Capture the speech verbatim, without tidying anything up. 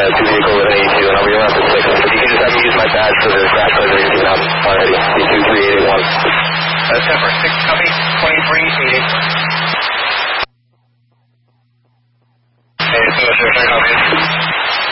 two vehicle with an A two, and I'll be around for six. If you can just have me use my badge for the crash preservation, I'm already. B two three eight eight one. Uh, ten for six, copy.